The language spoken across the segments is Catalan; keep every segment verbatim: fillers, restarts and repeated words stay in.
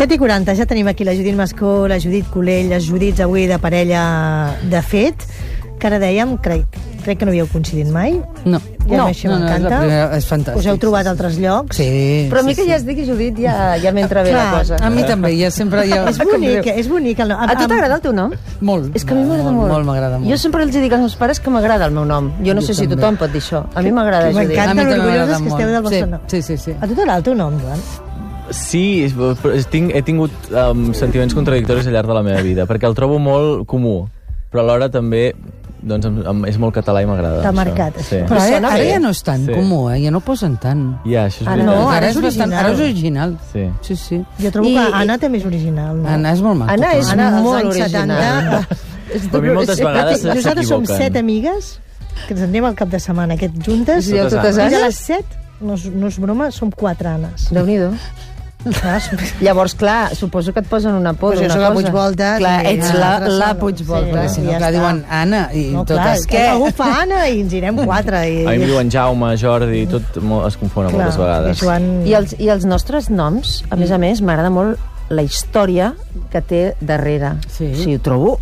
set i quaranta, ja tenim aquí la Judit Mascó, la Judit Colell, les Judits avui de parella de fet, que ara dèiem, crec, crec que no havíeu coincidit mai. No. I no, això no, no, m'encanta. és, primera, és fantàstic. Us heu trobat a altres llocs? Sí. Però a mi sí, que sí. ja es digui Judit ja, ja m'entra bé Clar, la cosa. A mi també, ja sempre... Ja... És bonic, és bonic. El nom. A tu t'agrada el teu nom? Molt. És que a mi m'agrada molt. Molt m'agrada molt. Jo sempre els dic als meus pares que m'agrada el meu nom. Jo no Jo sé si també. tothom pot dir això. A mi m'agrada Judit. M'encanta A mi també l'orgulloses m'agrada que esteu del molt. vostre Sí, nom. sí, sí, sí. A tu t'agrada el teu nom, Joan? Sí, és- tinc, he tingut um, sentiments contradictoris al llarg de la meva vida, perquè el trobo molt comú, però alhora també doncs, em, em, és molt català i m'agrada. T'ha això. marcat, Sí. això. Però ara, Sona ara bé. ja no és tan Sí. comú, eh? Ja no posen tant. Ja, això és Ara veritat. no, ara ara, és és bastant, original. ara és original. Sí. Sí, sí. Jo trobo I- que Anna també és original. No? Anna és molt maco. Anna és Anna, als molt anys original. setanta. Però a mi moltes vegades Nosaltres som s'equivoquen. set amigues que ens anem al cap de setmana aquest juntes Sí, Totes totes i de Annes? les set, no és, no és broma, som quatre Annes. Déu-n'hi-do. Clar, Llavors, clar, suposo que et posen una por, Pues jo una soc la cosa. Puigvolta Clar, i ets la la, altra la sola. Puigvolta. Sí, Perquè si no, ja clar, està. diuen Anna i no, totes clar, què? algú fa Anna i ens anirem quatre. I, A mi em diuen Jaume, Jordi, tot molt, es confon clar, moltes vegades. i Joan... I els, I els nostres noms, a més a més, m'agrada molt la història que té darrere. Sí. O sigui, ho trobo...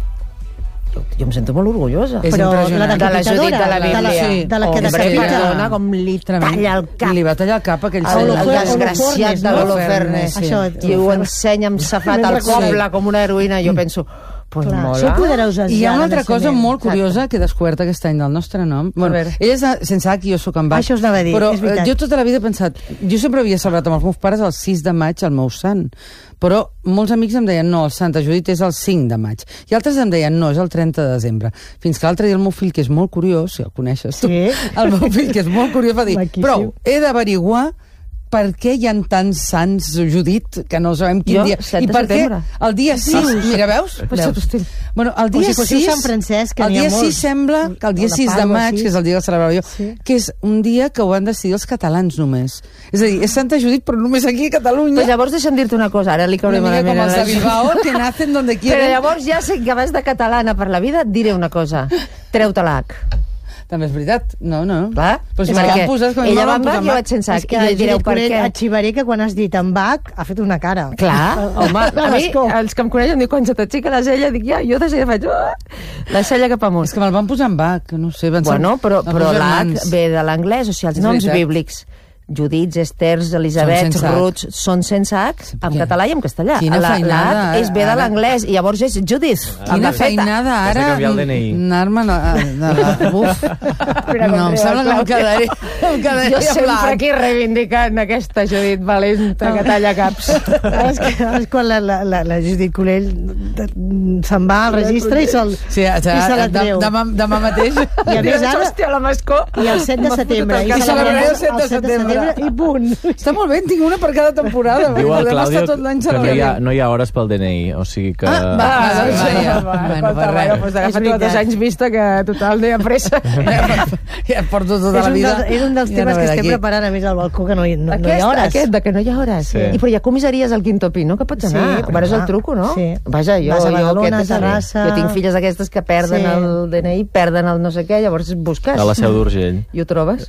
Jo, jo em sento molt orgullosa. És Però la impressionant. De la Judit de la de la, Bíblia. Sí. de la que Hombre, decapita. perdona, com li Tremend. talla el cap. Li va tallar el cap a aquell El, senyor. el Holofernes, desgraciat de no? l'Holofernes. Sí. Això, I ho ensenya amb safat Ben al recordat. coble com una heroïna. Jo penso, pues Clar, mola. sou poderoses I hi ja ha una de altra cosa naixement. molt curiosa que he descobert aquest any del nostre nom. Bueno, veure. ella és de, sense H i jo sóc amb H. Això us anava a dir, però és veritat. eh, jo tota la vida he pensat... Jo sempre havia celebrat amb els meus pares el sis de maig, el meu sant. Però molts amics em deien, no, el Santa Judit és el cinc de maig. I altres em deien, no, és el trenta de desembre. Fins que l'altre dia el meu fill, que és molt curiós, si el coneixes tu, Sí. el meu fill, que és molt curiós, va dir, Maquíssim. prou, he d'averiguar per què hi ha tants sants Judit, que no sabem quin Jo, dia. set I de per què setembre. el dia sis... Mira, veus? Pues veus? hosti. Bueno, el Com dia si fóssiu sis, Sant Francesc, que el n'hi ha dia molts. sis sembla que el dia O la sis de Pasqua, maig, sí. que és el dia que celebrava jo, Sí. que és un dia que ho han decidit els catalans només. És a dir, és Santa Judit, però només aquí a Catalunya. Pues llavors deixa'm dir-te una cosa, ara li Una cauré mica malament. com a els la de gent. Bilbao, que nacen donde Però quieren. llavors ja sé que vas de catalana per la vida, et diré una cosa. Treu-te l'H. També és veritat. No, no. Clar. Però si És me la perquè van posar, és que a mi ella me la va van amb H, posar jo amb vaig sense És H. que I li direu Judit per Colell, què. arxivaré que quan has dit en Bach ha fet una cara. Clar, home, a mi, L'escó. els que em coneixen diuen, quan se t'aixeca la cella, dic, ja, jo de seguida faig, "Ah", la cella cap amunt. És que me'l van posar amb H, no sé. Van ser Bueno, però, els però meus l'H germans. ve de l'anglès, o sigui, els És noms veritat. bíblics. Judits, Esters, Elisabets, sense H. Ruts, són sense H, en perquè- català i en castellà. Quina La- feinada, l'H és ve de ara. l'anglès, i llavors és Judith. Quina amb la feta. feinada Has de ara... canviar el D N I. Anar-me'n a... a, a uf. Mira com No, em riu sembla el que em Claudio. quedaré... Em quedaré Jo sempre amb l'H. aquí reivindicant aquesta Judit valenta que talla caps. És que és quan la, la, la, la Judit Colell de- se'n va al registre i se'l Sí, i se la de, treu. demà, demà mateix. I a més ara... Hòstia, la mascó. I el set de setembre. I celebraré el set de setembre. I punt. Està molt bé, en tinc una per cada temporada. Diu el Podem Claudio estar tot l'any que no hi, ha, celebrant. no hi ha hores pel D N I, o sigui que... Ah, va, Ah, va, doncs, va, ja. va, Bueno, escolta, per bueno, res. pues És agafa't veritat. dos anys vista que total no hi ha pressa. Ja porto tota És la un, vida. dels, és un dels Ja temes no que ve estem d'aquí. preparant a més al balcó, que no hi, no, no hi Aquest, ha hores. aquest, de que no hi ha hores. Sí. I però hi ha comissaries al Quinto Pino que pots Sí, anar. però Veuràs clar, el truco, no? sí. Vaja, jo, Vas a jo, Badalona, aquest és el- Terrassa. jo tinc filles d'aquestes que perden Sí. el D N I, perden el no sé què, llavors busques. A la Seu d'Urgell. I ho trobes.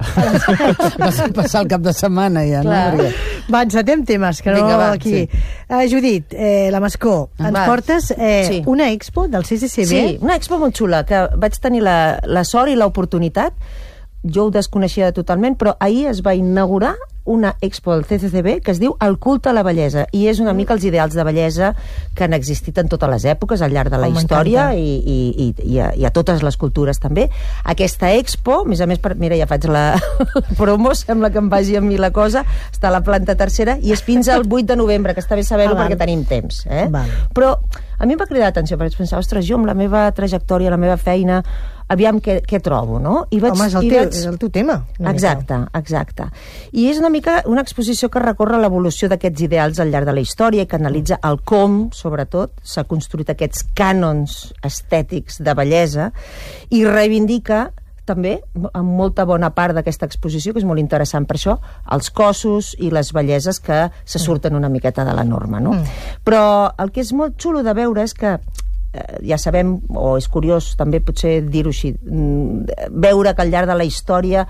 Vas passar el cap de setmana ja, Clar. no? Perquè... Va, encetem temes, que no Vinga, va, aquí. sí. Uh, Judit, eh, la Mascó, ens Va. portes eh, Sí. una expo del C C C B. Sí, una expo molt xula, que vaig tenir la, la sort i l'oportunitat, jo ho desconeixia totalment, però ahir es va inaugurar una expo del C C C B que es diu El culte a la bellesa, i és una mica els ideals de bellesa que han existit en totes les èpoques, al llarg de la Oh, història m'encanta. i, i, i, i, a, i a totes les cultures també. Aquesta expo, a més a més, per, mira, ja faig la promo, sembla que em vagi a mi la cosa, està a la planta tercera i és fins al vuit de novembre, que està bé saber-ho Ah, val. perquè tenim temps. Eh? Val. Però a mi em va cridar l'atenció, perquè vaig pensar, ostres, jo amb la meva trajectòria, la meva feina, aviam què, què trobo, no? I vaig, Home, és el, i teu, vaig... és el teu tema. una Exacte, exacte. I és una mica una exposició que recorre l'evolució d'aquests ideals al llarg de la història i que analitza el com, sobretot, s'ha construït aquests cànons estètics de bellesa i reivindica també, amb molta bona part d'aquesta exposició, que és molt interessant per això, els cossos i les belleses que se surten una miqueta de la norma, no? Mm. Però el que és molt xulo de veure és que eh, ja sabem, o és curiós també potser dir-ho així, mm, veure que al llarg de la història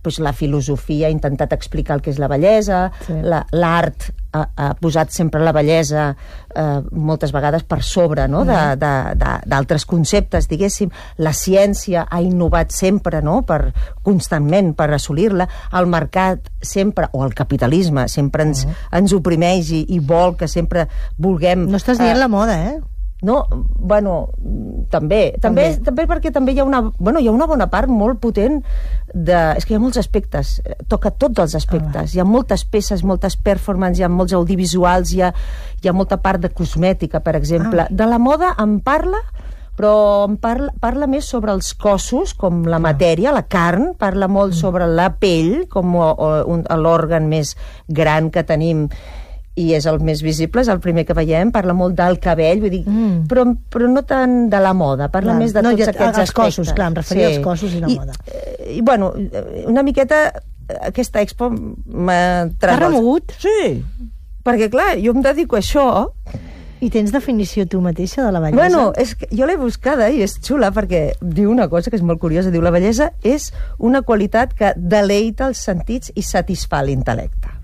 doncs, la filosofia ha intentat explicar el que és la bellesa, Sí. la- l'art ha, ha posat sempre la bellesa eh, moltes vegades per sobre, no? de- de- de- d'altres conceptes, diguéssim. La ciència ha innovat sempre, no? per, constantment per assolir-la. El mercat sempre, o el capitalisme, sempre ens, ens oprimeix i, i vol que sempre vulguem... No estàs dient eh, la moda, eh? No, bueno, també, també, també perquè també hi ha una, bueno, hi ha una bona part molt potent de... És que hi ha molts aspectes, toca tots els aspectes. Hi ha moltes peces, moltes performances, hi ha molts audiovisuals, hi ha, hi ha molta part de cosmètica, per exemple. Ah. De la moda en parla, però en parla, parla més sobre els cossos, com la matèria, la carn, parla molt sobre la pell, com o, o, un- l'òrgan més gran que tenim, i és el més visible, és el primer que veiem, parla molt del cabell, vull dir, Mm. però, però no tant de la moda, parla Clar. més de No, tots ja- aquests els aspectes. cossos, clar, em referia als cossos i la moda. I, bueno, una miqueta aquesta expo m'ha T'ha trasbals- remogut? Sí, perquè clar, jo em dedico a això. I tens definició tu mateixa de la bellesa? Bueno, és que jo l'he buscada i és xula perquè diu una cosa que és molt curiosa, diu la bellesa és una qualitat que deleita els sentits i satisfà l'intel·lecte.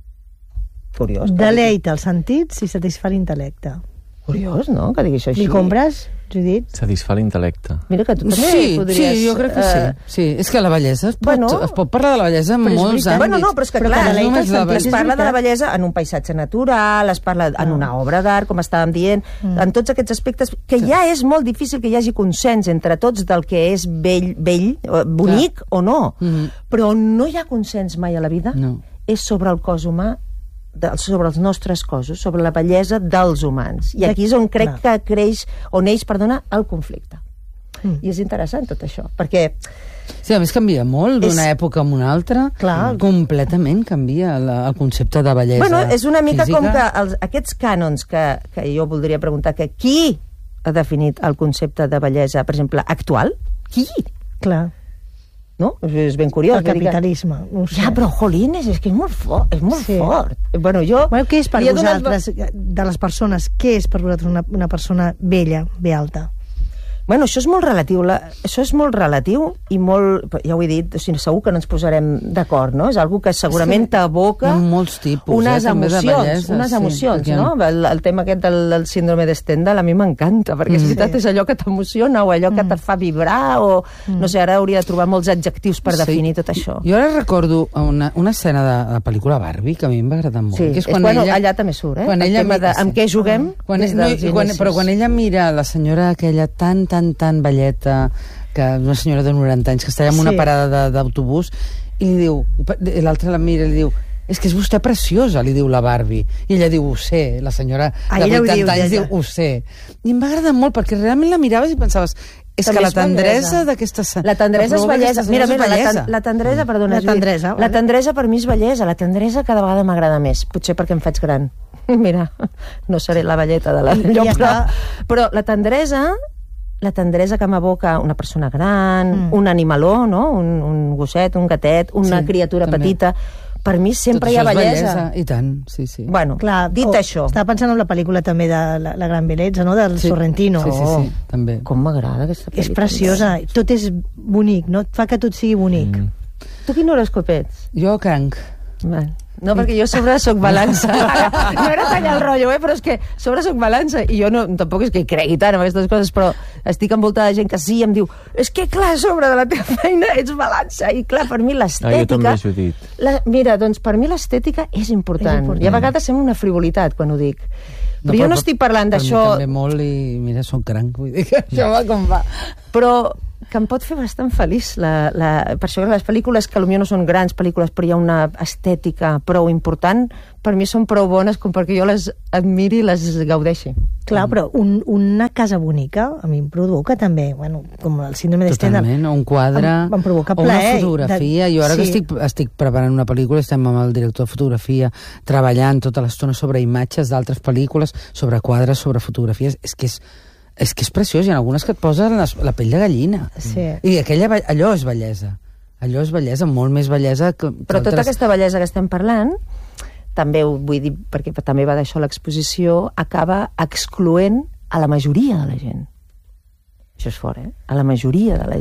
Curiós. que Deleita els sentits i satisfà l'intel·lecte. digui- Curiós, no?, que digui això així. Li compres, Judit? Satisfà l'intel·lecte. Mira que tu també Sí, podries... sí, jo crec que eh, sí. sí. És que la bellesa es pot, bueno, es pot parlar de la bellesa en però és molts veritat. àmbits. Bueno, no, però és que Però clar, que deleita només els la sentits, es és parla de la veritat. bellesa en un paisatge natural, es parla en una obra d'art, com estàvem dient, Mm. en tots aquests aspectes, que ja és molt difícil que hi hagi consens entre tots del que és bell, bell eh, bonic o no. Mhm. Però on no hi ha consens mai a la vida No. és sobre el cos humà, de, sobre els nostres cossos, sobre la bellesa dels humans. I aquí és on crec que creix, on neix, perdona, el conflicte. Mm. I és interessant tot això, perquè Sí, a més canvia molt d'una És- època a una altra. Clar. Completament canvia la, el concepte de bellesa bueno, és una mica física. com que els, aquests cànons que, que jo voldria preguntar, que qui ha definit el concepte de bellesa, per exemple, actual? Qui? Clar, No? És, és ben curiós. el vull dir que- capitalisme. No ho sé. Ja, però, jolines, és que és molt fort. És molt Sí. fort. Bueno, jo... Bueno, què és per li he donat- vosaltres, de les persones, què és per vosaltres una, una persona bella, bé alta? Bueno, això és molt relatiu, la, això és molt relatiu i molt, ja ho he dit, o sigui, segur que no ens posarem d'acord, no? És algo que segurament Sí. t'aboca Hi ha molts tipus, unes eh, també de emocions, bellesa, unes sí, emocions, perquè- no? El, el tema aquest del, del síndrome de Stendhal a mi m'encanta, perquè és Mm. veritat, és allò que t'emociona o allò que te fa vibrar o, no sé, ara hauria de trobar molts adjectius per Sí. definir tot això. Jo ara recordo una, una escena de la pel·lícula Barbie que a mi em va agradar molt. Sí, que és és quan bueno, ella, allà també surt, eh? Quan el ella tema mi- de amb sí. què juguem Quan, des no, dels i quan, inicis. però quan ella mira la senyora aquella tan, tan, tan velleta, que una senyora de noranta anys, que està allà en una Sí. parada de- d'autobús, i li diu, i l'altra la mira i li diu, és que és vostè preciosa, li diu la Barbie. I ella diu, ho sé, la senyora Ah, de ella ho vuitanta diu, anys ja, diu, ja. ho sé. I em va agradar molt, perquè realment la miraves i pensaves, és També que la és bellesa. tendresa d'aquesta... se- La tendresa que és provoca bellesa. aquesta Mira, senyora mira, és la, bellesa. ten, la tendresa, perdona, La Judit. tendresa, La vale. tendresa per mi és bellesa. La tendresa cada vegada m'agrada més. Potser perquè em faig gran. Mira, no seré la velleta de la I lloc, ja però, està. però la tendresa la tendresa que m'evoca una persona gran, Mm. un animaló, no? un, un gosset, un gatet, una Sí, criatura també. petita, per mi sempre Tot hi ha això és bellesa. I tant, sí, sí. Bueno, Clar, dit o- això, Estava pensant en la pel·lícula també de La, la gran bellesa, no?, del Sí. Sorrentino. Sí, sí, sí, també. com m'agrada aquesta pel·lícula. És preciosa, tot és bonic, no? Et fa que tot sigui bonic. Mm. Tu quin horòscop ets? Jo cranc. Val. No, perquè jo a sobre soc balança. No era tallar el rotllo, eh? Però és que a sobre soc balança i jo no, tampoc és que hi cregui tant en aquestes coses, però estic envoltada de gent que sí i em diu és que clar, a sobre de la teva feina ets balança. I clar, per mi Ah, l'estètica... jo també, Judit. La, mira, doncs per mi l'estètica és important. És important. I a vegades sembla una frivolitat quan ho dic. Però jo no estic parlant per d'això... mi també molt i mira, soc cranc, vull dir que això va com va. Però que em pot fer bastant feliç. La, la, per això les pel·lícules, que potser no són grans pel·lícules, però hi ha una estètica prou important, per mi són prou bones com perquè jo les admiri i les gaudeixi. Clar, però un, una casa bonica a mi em provoca també, bueno, com el síndrome de Stendhal. Totalment, o un quadre, Em, em provoca o una plaer. fotografia. De- Jo ara sí. que estic, estic preparant una pel·lícula, estem amb el director de fotografia treballant tota l'estona sobre imatges d'altres pel·lícules, sobre quadres, sobre fotografies. És que és, és que és preciós, hi ha algunes que et posen les, la pell de gallina. Sí. I aquella, be- allò és bellesa. Allò és bellesa, molt més bellesa que... que Però tota altres- aquesta bellesa que estem parlant, també ho vull dir, perquè també va d'això l'exposició, acaba excloent a la majoria de la gent. Això és fort, eh? A la majoria de la gent.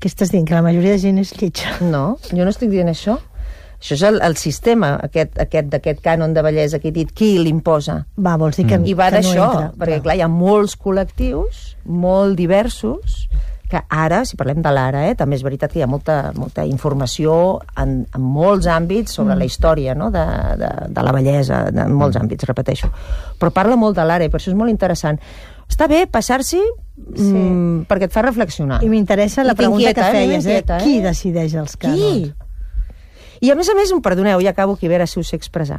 Què estàs dient? Que la majoria de gent és lletja? No, jo no estic dient això. Això és el, el sistema, aquest, aquest d'aquest cànon de bellesa que he dit, qui l'imposa? Va, vols dir que, I va que no d'això, entra. perquè clar, hi ha molts col·lectius, molt diversos, que ara, si parlem de l'ara, eh, també és veritat que hi ha molta, molta informació en, en molts àmbits sobre mm. la història, no?, de, de, de la bellesa, en molts mm. àmbits, repeteixo. Però parla molt de l'ara i per això és molt interessant. Està bé passar-s'hi sí. mm, perquè et fa reflexionar. I m'interessa la I pregunta que eh? feies, eh? eh? Qui decideix els cànons? Qui? I a més a més, em perdoneu, ja acabo aquí, a veure si ho sé expressar.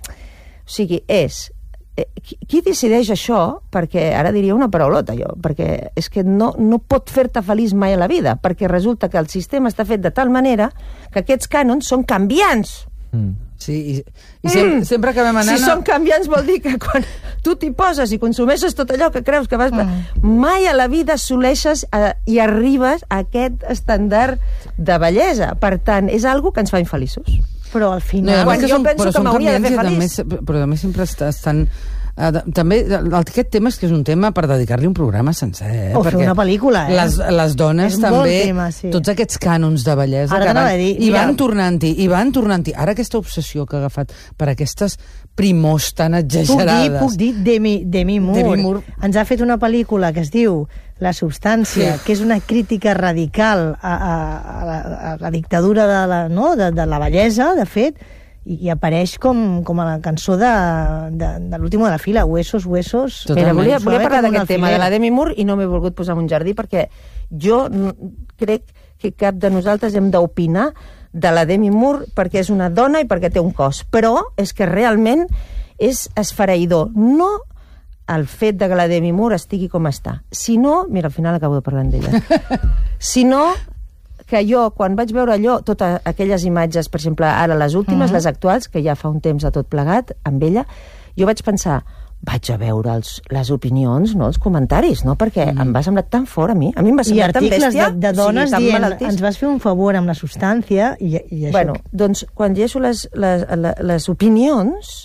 O sigui, és... Eh, qui, qui decideix això? Perquè ara diria una paraulota, jo, perquè és que no, no pot fer-te feliç mai a la vida, perquè resulta que el sistema està fet de tal manera que aquests cànons són canviants. Mm. Sí, i, i sempre, mm. sempre acabem anant... Si són canviants vol dir que quan tu t'hi poses i consumeixes tot allò que creus que vas... Mm. Mai a la vida assoleixes a, i arribes a aquest estàndard de bellesa. Per tant, és algo que ens fa infeliços. Però al final... No, quan jo són, penso que m'hauria de fer feliç... També, però també sempre est- estan... Uh, també, el, aquest tema és que és un tema per dedicar-li un programa sencer. Eh? O fer Perquè una pel·lícula, eh? Les, les dones És també, molt tema, sí. tots aquests cànons de bellesa Ara que t'anava van, a dir, i mira. van tornant-hi, i van tornant-hi. Ara aquesta obsessió que ha agafat per aquestes primors tan Puc dir, exagerades. puc dir, Demi, Demi Moore. Demi Moore. Ens ha fet una pel·lícula que es diu La substància, Sí. que és una crítica radical a, a, a, la, a la dictadura de la, no? de, de la bellesa, de fet, i, i apareix com, com a la cançó de, de, de l'último de la fila, Huesos, Huesos... Totalment. Mira, volia, Suave volia parlar com un d'aquest tema, de alfiler. la Demi Moore, i no m'he volgut posar en un jardí perquè jo n- crec que cap de nosaltres hem d'opinar de la Demi Moore perquè és una dona i perquè té un cos. Però és que realment és esfereïdor. No el fet de que la Demi Moore estigui com està, sinó... Mira, al final acabo de parlar amb ella. Sinó que jo, quan vaig veure allò, totes aquelles imatges, per exemple, ara les últimes, Mhm. les actuals, que ja fa un temps de tot plegat, amb ella, jo vaig pensar, vaig a veure els, les opinions, no, els comentaris, no? Perquè mm. em va semblar tan fort a mi. A mi em va I semblar tan articles bèstia. de, de dones o sigui, tan dient, malaltís. ens vas fer un favor amb la substància, i, i això... Bueno, doncs, quan llegeixo les, les, les, les opinions,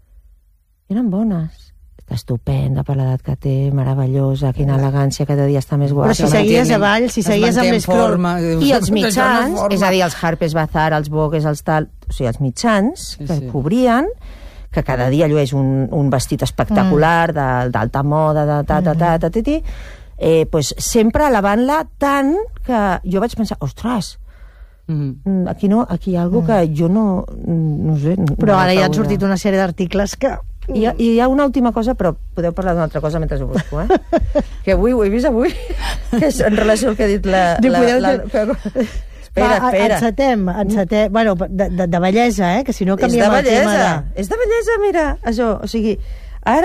eren bones. Està estupenda per l'edat que té, meravellosa, quina elegància, cada dia està més guapa. Però si seguies avall, si Es seguies amb manté en l'escroll... forma. I els Això no mitjans, forma. és a dir, els Harper's Bazaar, els Vogues, els tal... O sigui, els mitjans Sí, que sí. cobrien, que cada dia llueix un, un vestit espectacular, mm. de- d'alta moda, de ta, ta, ta, ta, ta, ta, eh, pues, sempre alabant-la tant que jo vaig pensar, ostres, Mhm. mm, aquí, no, aquí hi ha alguna que jo no... No sé... Però no ara ja han acabo sortit de- una sèrie d'articles que... I hi, ha, I hi ha una última cosa, però podeu parlar d'una altra cosa mentre ho busco, eh? Que avui, ho he vist avui, que és en relació al que ha dit la... Diu, la, podeu la, fer- la espera, Va, espera. encetem, encetem... Bueno, de, de, de bellesa, eh? Que si no És de canviem el tema bellesa, de... és de bellesa, mira, això, o sigui, ara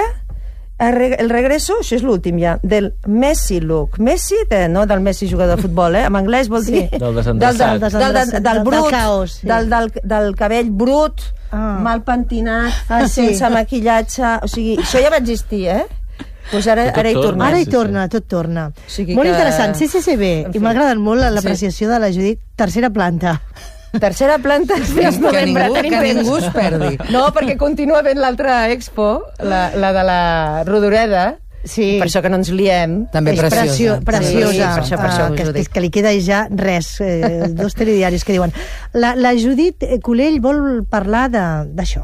el regreso, això és l'últim ja, del Messi look. Messi, de, no del Messi jugador de futbol, eh? En anglès vol dir... Sí. Del del, desendreçat. del, del, del, del brut, Del caos, sí. del, del, del cabell brut, Ah. mal pentinat, Ah, sí. sense maquillatge... O sigui, això ja va existir, eh? Pues ara, Tot ara hi torna. tornem. Ara hi Sí, torna, tot torna. O sigui Molt que- interessant. C C C B, En i fi. m'ha agradat molt l'apreciació de la Judit. Tercera planta. Tercera planta, fins Que novembre, ningú, tenim que temps. ningú es perdi. No, perquè continua fent l'altra expo, la, la de la Rodoreda, Sí. per això que no ens liem. També És preciosa. precio, preciosa. Sí, per això, per això Ah, us que, ho que, dic. que li queda ja res, eh, dos telediaris que diuen. La, la Judit Colell vol parlar de- d'això.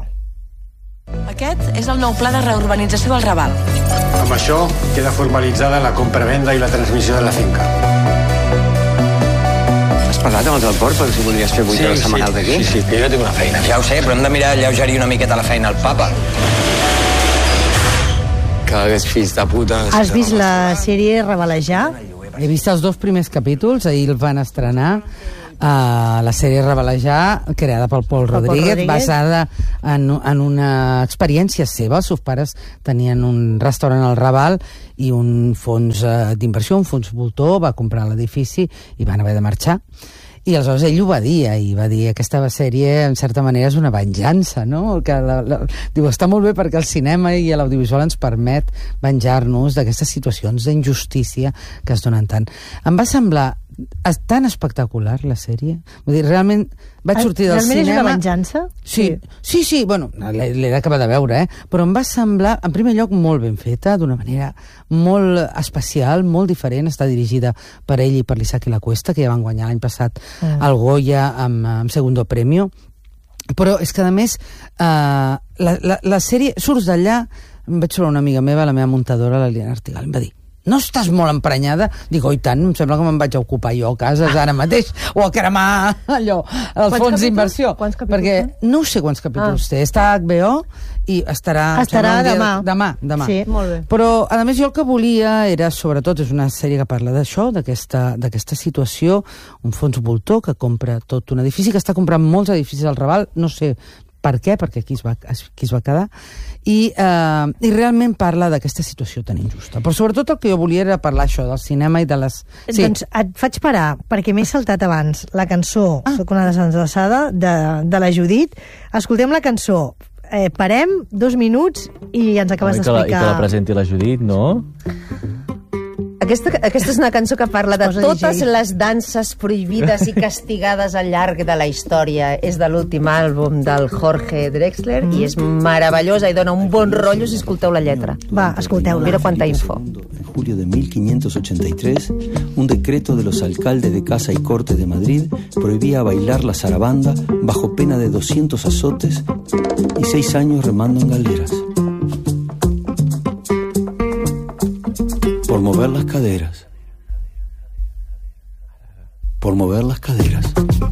Aquest és el nou pla de reurbanització del Raval. Amb això queda formalitzada la compravenda i la transmissió de la finca. Has parlat amb els del port per si volies fer vuit hores setmanals aquí? Sí, sí, que jo tinc una feina. Ja ho sé, però hem de mirar alleugerir una miqueta la feina al papa. Cada vegada fills de puta... Has vist la sèrie Revelejar? He vist els dos primers capítols, ahir el van estrenar, uh, la sèrie Revelejar, creada pel Pol Pel Pol Rodríguez, Rodríguez. basada en, en una experiència seva. Els seus pares tenien un restaurant al Raval i un fons uh, d'inversió, un fons voltor, va comprar l'edifici i van haver de marxar. I aleshores ell ho va dir, i va dir aquesta sèrie, en certa manera, és una venjança, no? Que la, la, diu, està molt bé perquè el cinema i l'audiovisual ens permet venjar-nos d'aquestes situacions d'injustícia que es donen tant. Em va semblar És tan espectacular, la sèrie. Vull dir, realment vaig sortir del Realment cinema... és una venjança? Sí, sí, sí, bueno, l'he l'he d'acabar de veure, eh? Però em va semblar, en primer lloc, molt ben feta, d'una manera molt especial, molt diferent. Està dirigida per ell i per l'Isaki La Cuesta, que ja van guanyar l'any passat Mm. el Goya amb, amb Segundo Premio. Però és que, a més, eh, la, la, la sèrie... Surts d'allà, em vaig trobar una amiga meva, la meva muntadora, la Liliana Artigal, em va dir: no estàs molt emprenyada? Dic, oi tant, em sembla que me'n vaig a ocupar jo a casa ara mateix, o a cremar allò, els fons d'inversió. Quants capítols? Perquè no sé quants capítols Ah. té. Està a H B O i estarà... Estarà un dia- demà. Demà, demà. Sí, molt bé. Però, a més, jo el que volia era, sobretot, és una sèrie que parla d'això, d'aquesta d'aquesta situació, un fons voltor que compra tot un edifici, que està comprant molts edificis al Raval, no sé per què, perquè aquí es va, aquí es va quedar, i, eh, i realment parla d'aquesta situació tan injusta. Però sobretot el que jo volia era parlar això del cinema i de les... Sí. Doncs et faig parar, perquè m'he saltat abans la cançó, ah. Soc una desenllaçada, de, de la Judit. Escoltem la cançó, eh, parem dos minuts i ens acabes I que, la, I d'explicar... que la presenti la Judit, no? Aquesta, aquesta és una cançó que parla de Posa totes D J. les danses prohibides i castigades al llarg de la història. És de l'últim àlbum del Jorge Drexler mm. i és meravellosa i dona un bon rotllo si escolteu la lletra. Va, escolteu-la. Mira quanta info. En julio de mil quinientos ochenta y tres, un decreto de los alcaldes de Casa y Corte de Madrid prohibía bailar la zarabanda bajo pena de doscientos azotes y seis años remando en galeras. Por mover las caderas. Por mover las caderas.